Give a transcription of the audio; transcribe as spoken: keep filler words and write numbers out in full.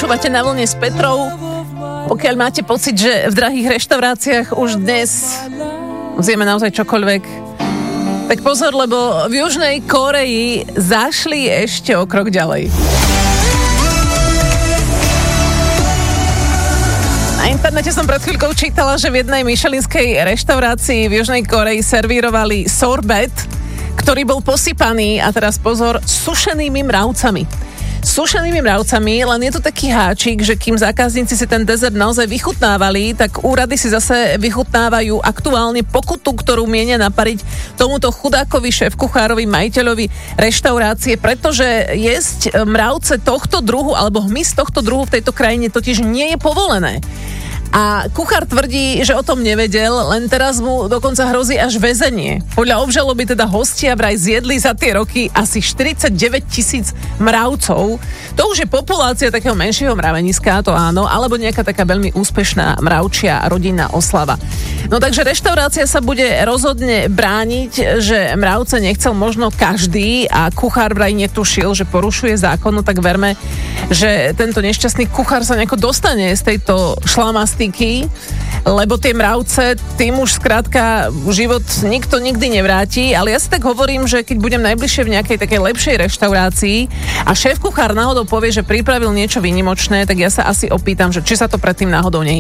Počúvate Na vlne s Petrou. Pokiaľ máte pocit, že v drahých reštauráciách už dnes zjeme naozaj čokoľvek, tak pozor, lebo v Južnej Kórei zašli ešte o krok ďalej. Na internete som pred chvíľkou čítala, že v jednej michelinskej reštaurácii v Južnej Kórei servírovali sorbet, ktorý bol posypaný, a teraz pozor, sušenými mravcami. Sušenými mravcami, len je to taký háčik, že kým zákazníci si ten dezert naozaj vychutnávali, tak úrady si zase vychutnávajú aktuálne pokutu, ktorú mienia napariť tomuto chudákovi šéfkuchárovi, majiteľovi reštaurácie, pretože jesť mravce tohto druhu alebo hmyz tohto druhu v tejto krajine totiž nie je povolené. A kuchár tvrdí, že o tom nevedel, len teraz mu dokonca hrozí až väzenie. Podľa obžaloby teda hostia vraj zjedli za tie roky asi štyridsaťdeväť tisíc mravcov. To už je populácia takého menšieho mraveniska, to áno, alebo nejaká taká veľmi úspešná mravčia rodinná oslava. No takže reštaurácia sa bude rozhodne brániť, že mravce nechcel možno každý a kuchár vraj netušil, že porušuje zákon, no tak verme, že tento nešťastný kuchár sa nejako dostane z tejto šlamastiky, lebo tie mravce, tým už skrátka život nikto nikdy nevráti, ale ja si tak hovorím, že keď budem najbližšie v nejakej takej lepšej reštaurácii a šéf kuchár náhodou povie, že pripravil niečo výnimočné, tak ja sa asi opýtam, že či sa to predtým náhodou nehýbe.